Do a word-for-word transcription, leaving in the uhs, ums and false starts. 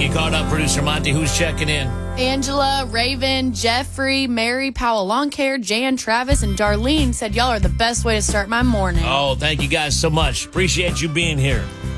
you caught up, producer Monty. Who's checking in? Angela, Raven, Jeffrey, Mary, Powell Lawn Care, Jan, Travis, and Darlene said y'all are the best way to start my morning. Oh, thank you guys so much. Appreciate you being here.